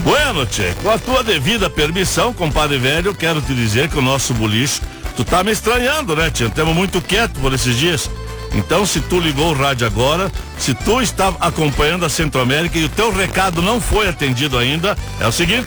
Bueno, tchê, com a tua devida permissão, compadre velho, quero te dizer que o nosso boliche, tu tá me estranhando, né, tchê? Estamos muito quietos por esses dias. Então, se tu ligou o rádio agora, se tu está acompanhando a Centro-América e o teu recado não foi atendido ainda, é o seguinte.